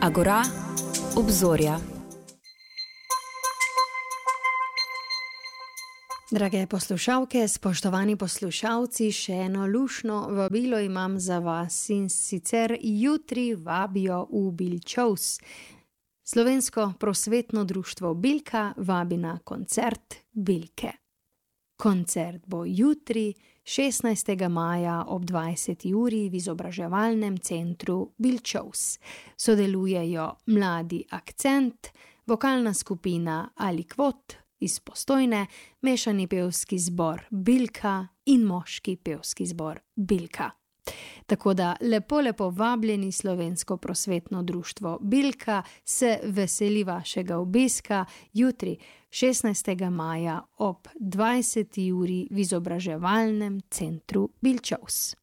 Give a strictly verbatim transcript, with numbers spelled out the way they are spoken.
Agora, obzorja. Drage poslušalke, spoštovani poslušalci, še eno lušno vabilo imam za vas in sicer jutri vabijo v Bilčovs. Slovensko prosvetno društvo Bilka vabi na koncert Bilke. Koncert bo jutri, šestnajstega maja ob dvajseti uri v izobraževalnem centru Bilčovs. Sodelujejo Mladi akcent, vokalna skupina Alikvot iz Postojne, mešani pevski zbor Bilka in moški pevski zbor Bilka. Tako da lepo, lepo vabljeni Slovensko prosvetno društvo Bilka, se veseli vašega obiska jutri, šestnajstega maja ob dvajseti uri v izobraževalnem centru Bilčovs.